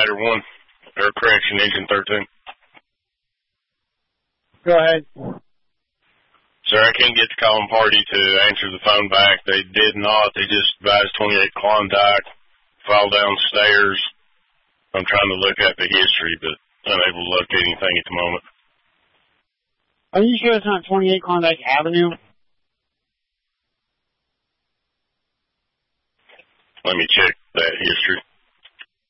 Firefighter 1, or correction, Engine 13. Go ahead. Sir, I can't get the calling party to answer the phone back. They did not. They just advised 28 Klondike, fall downstairs. I'm trying to look at the history, but unable to locate anything at the moment. Are you sure it's not 28 Klondike Avenue? Let me check that history.